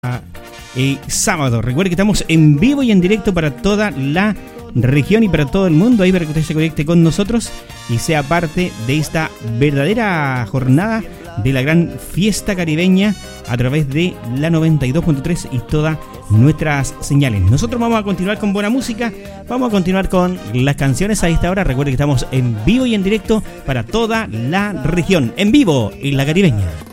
sábado. Recuerde que estamos en vivo y en directo para toda la región y para todo el mundo, ahí para que usted se conecte con nosotros y sea parte de esta verdadera jornada de la gran fiesta caribeña a través de la 92.3 y todas nuestras señales. Nosotros vamos a continuar con buena música, vamos a continuar con las canciones a esta hora. Recuerde que estamos en vivo y en directo para toda la región, en vivo en la caribeña.